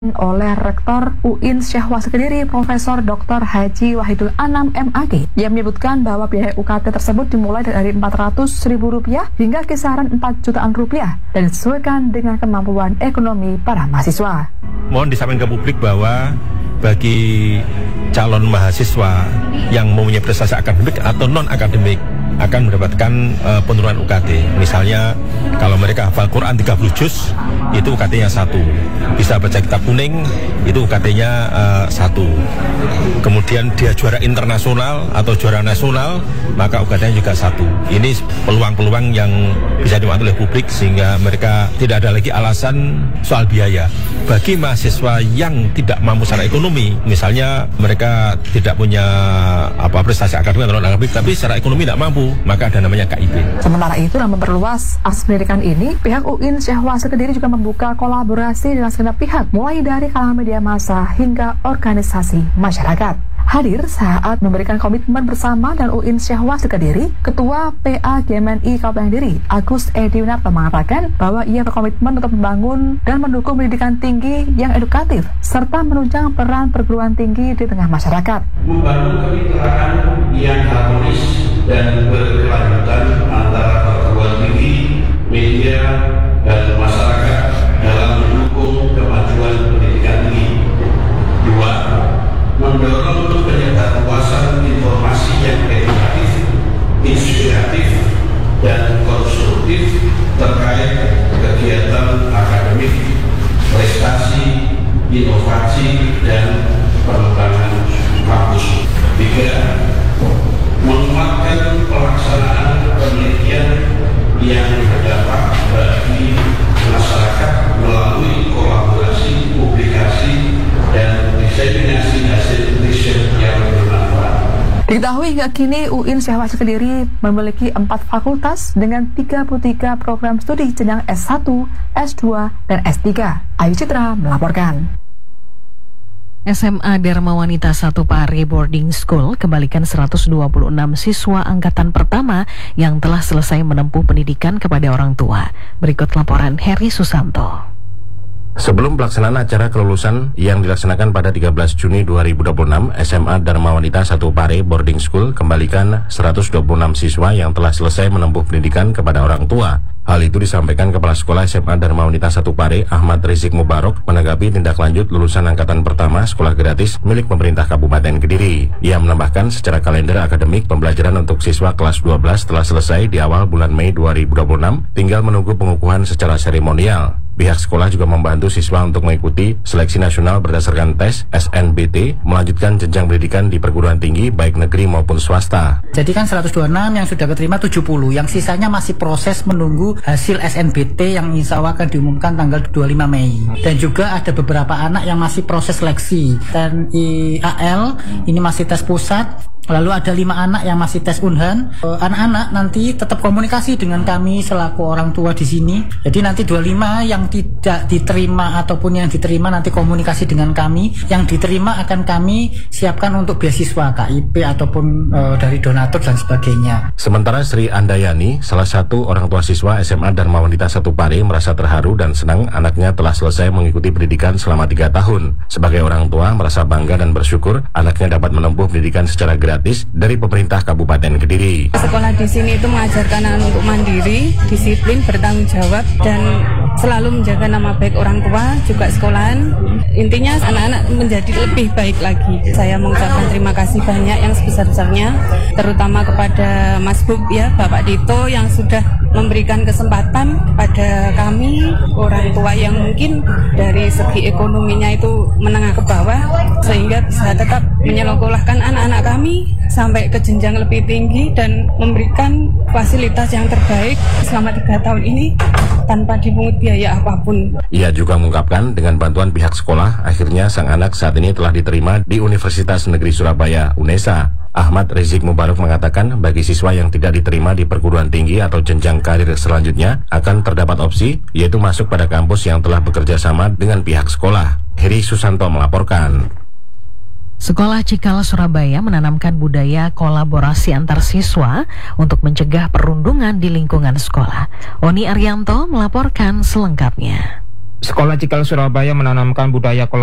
oleh Rektor UIN Syahwa Kediri Profesor Dr. Haji Wahidul Anam MAG yang menyebutkan bahwa biaya UKT tersebut dimulai dari Rp400.000 hingga kisaran Rp4 jutaan dan disesuaikan dengan kemampuan ekonomi para mahasiswa. Mohon disampaikan ke publik bahwa bagi calon mahasiswa yang mempunyai prestasi akademik atau non-akademik akan mendapatkan penurunan UKT. Misalnya kalau mereka hafal Quran 30 juz, itu UKT-nya 1. Bisa baca kitab kuning, itu UKT-nya 1. Kemudian dia juara internasional atau juara nasional, maka UKT-nya juga 1. Ini peluang-peluang yang bisa dimanfaatkan oleh publik sehingga mereka tidak ada lagi alasan soal biaya. Bagi mahasiswa yang tidak mampu secara ekonomi, misalnya mereka tidak punya prestasi akademik atau non-akademik, tapi secara ekonomi tidak mampu, maka ada namanya KIP. Sementara itu, dalam memperluas akses pendidikan ini, pihak UIN Syahwa Kediri juga membuka kolaborasi dengan segenap pihak, mulai dari kalangan media massa hingga organisasi masyarakat. Hadir saat memberikan komitmen bersama dan UIN Syahwa Kediri, Ketua PA GMNI Kabupaten Kediri, Agus Edi Winarto mengatakan bahwa ia berkomitmen untuk membangun dan mendukung pendidikan tinggi yang edukatif, serta menunjang peran perguruan tinggi di tengah masyarakat. Membangun kemitraan yang harmonis dan berkelanjutan antara perguruan tinggi, media, dan masyarakat dalam mendukung kemajuan pendidikan tinggi. 2. Mendorong untuk penyebarluasan informasi yang edukatif, inspiratif, dan konstruktif terkait kegiatan akademik, prestasi, inovasi, dan pengembangan kampus. 3. Menguatkan pelaksanaan penelitian yang berdampak bagi masyarakat melalui kolaborasi, publikasi, dan diseminasi hasil riset yang bermanfaat. Diketahui hingga kini UIN Syahwa Kediri memiliki 4 fakultas dengan 33 program studi jenjang S1, S2, dan S3. Ayu Citra melaporkan. SMA Dharma Wanita 1 Pare Boarding School kembalikan 126 siswa angkatan pertama yang telah selesai menempuh pendidikan kepada orang tua. Berikut laporan Heri Susanto. Sebelum pelaksanaan acara kelulusan yang dilaksanakan pada 13 Juni 2026, SMA Dharma Wanita 1 Pare Boarding School kembalikan 126 siswa yang telah selesai menempuh pendidikan kepada orang tua. Hal itu disampaikan Kepala Sekolah SMA Dharma Wanita 1 Pare, Ahmad Rizik Mubarok, menanggapi tindak lanjut lulusan angkatan pertama sekolah gratis milik pemerintah Kabupaten Kediri. Ia menambahkan secara kalender akademik pembelajaran untuk siswa kelas 12 telah selesai di awal bulan Mei 2026, tinggal menunggu pengukuhan secara seremonial. Pihak sekolah juga membantu siswa untuk mengikuti seleksi nasional berdasarkan tes SNBT, melanjutkan jenjang pendidikan di perguruan tinggi baik negeri maupun swasta. Jadi kan 126 yang sudah keterima 70, yang sisanya masih proses menunggu hasil SNBT yang insya Allah akan diumumkan tanggal 25 Mei. Dan juga ada beberapa anak yang masih proses seleksi. TNI AL ini masih tes pusat. Lalu ada 5 anak yang masih tes Unhan. Anak-anak nanti tetap komunikasi dengan kami selaku orang tua di sini. Jadi nanti 25 yang tidak diterima ataupun yang diterima nanti komunikasi dengan kami. Yang diterima akan kami siapkan untuk beasiswa KIP ataupun dari donatur dan sebagainya. Sementara Sri Andayani, salah satu orang tua siswa SMA Dharma Wanita 1 Pare, merasa terharu dan senang anaknya telah selesai mengikuti pendidikan selama 3 tahun. Sebagai orang tua merasa bangga dan bersyukur anaknya dapat menempuh pendidikan secara gratis dari pemerintah Kabupaten Kediri. Sekolah di sini itu mengajarkan anak untuk mandiri, disiplin, bertanggung jawab, dan selalu menjaga nama baik orang tua, juga sekolahan. Intinya anak-anak menjadi lebih baik lagi. Saya mengucapkan terima kasih banyak yang sebesar-besarnya, terutama kepada Mas Bub ya, Bapak Dito yang sudah memberikan kesempatan kepada kami, orang tua yang mungkin dari segi ekonominya itu menengah ke bawah, sehingga bisa tetap menyekolahkan anak-anak kami sampai ke jenjang lebih tinggi dan memberikan fasilitas yang terbaik selama 3 tahun ini tanpa dipungut biaya apapun. Ia juga mengungkapkan dengan bantuan pihak sekolah, akhirnya sang anak saat ini telah diterima di Universitas Negeri Surabaya, UNESA. Ahmad Rizik Mubarok mengatakan bagi siswa yang tidak diterima di perguruan tinggi atau jenjang karir selanjutnya akan terdapat opsi, yaitu masuk pada kampus yang telah bekerja sama dengan pihak sekolah. Heri Susanto melaporkan. Sekolah Cikal Surabaya menanamkan budaya kolaborasi antar siswa untuk mencegah perundungan di lingkungan sekolah. Oni Arianto melaporkan selengkapnya. Sekolah Cikal Surabaya menanamkan budaya